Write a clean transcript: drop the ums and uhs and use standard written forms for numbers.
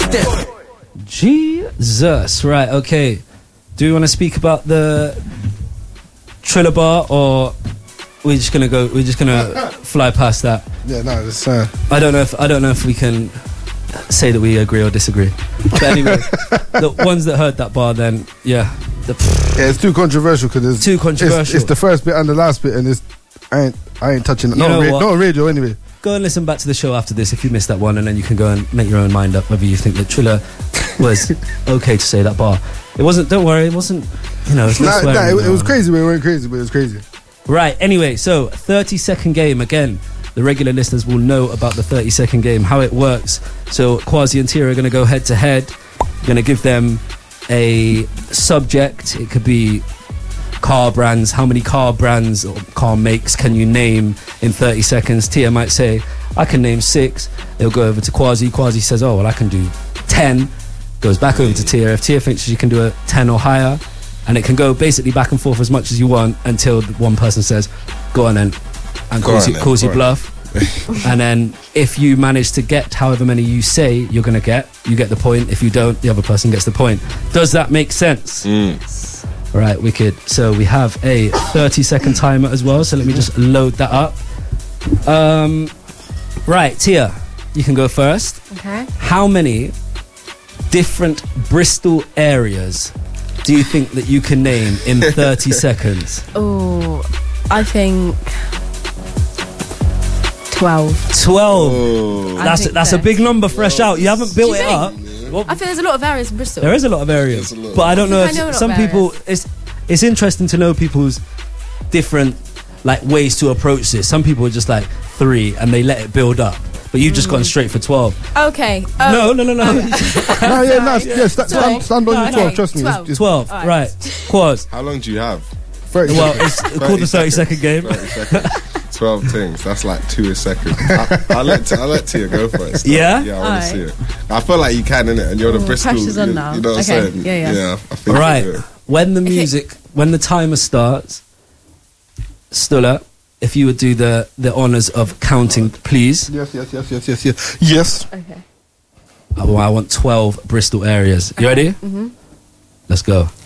Jesus. Right, okay. Do we want to speak about the Triller bar, or we're just gonna fly past that? Yeah, no, it's I don't know if we can say that we agree or disagree. But anyway, the ones that heard that bar, then yeah, it's too controversial because it's too controversial. It's the first bit and the last bit, and I ain't touching it. Not on radio anyway. Go and listen back to the show after this if you missed that one, and then you can go and make your own mind up whether you think that Triller was okay to say that bar. It wasn't. Don't worry, it wasn't. You know, it's not swearing. It was crazy. We weren't crazy, but it was crazy. Right. Anyway, so 30-second game again. The regular listeners will know about the 30-second game, how it works. So Kwasi and Tia are going to go head to head. Going to give them a subject. It could be car brands. How many car brands or car makes can you name in 30 seconds? Tia might say, I can name 6. They'll go over to Kwasi. Kwasi says, oh, well, I can do 10. Goes back over to Tia. If Tia thinks she can do a 10 or higher, and it can go basically back and forth as much as you want until one person says, go on then, and calls you bluff. And then if you manage to get however many you say you're going to get, you get the point. If you don't, the other person gets the point. Does that make sense? Right, wicked. So we have a 30-second timer as well, so let me just load that up. Right, Tia, you can go first. Okay. How many different Bristol areas do you think that you can name in 30 seconds? Oh, I think 12. 12. Oh. That's a big number fresh out. You haven't built it up. Well, I think there's a lot of areas in Bristol. There is a lot of areas, but I don't know if some people. It's interesting to know people's different like ways to approach this. Some people are just like 3 and they let it build up. But you've just gone straight for 12. Okay. No. Okay. Stand on your 12, trust me. 12. 12. Right. Quaz. How long do you have? 30 well, it's called the 30-second game. 30 seconds. 12 things. That's like 2 a second. I'll let Tia go for it. Yeah? Yeah, I want to see it. I feel like you can, innit? And you're the Bristol. Pressure's on now. You know what I'm saying? Yeah. I think right. When the music, when the timer starts, Stulla, if you would do the honours of counting, please. Yes. Okay. I want 12 Bristol areas. You ready? Mm-hmm. Let's go.